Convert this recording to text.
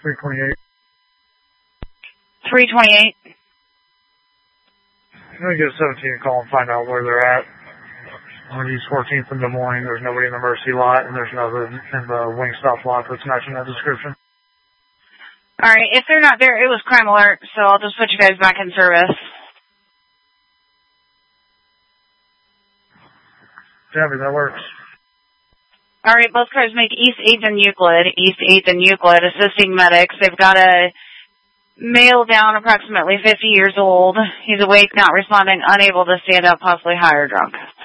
328. 328. I'm going to get 17 and call and find out where they're at. On East 14th in Des Moines, there's nobody in the Mercy lot, and there's nothing in the Wingstop lot that's matching that description. Alright, if they're not there, it was crime alert, so I'll just put you guys back in service. Jabby, that works. Alright, both cars make East 8th and Euclid. East 8th and Euclid, assisting medics. They've got a male down, approximately 50 years old. He's awake, not responding, unable to stand up, possibly high or drunk.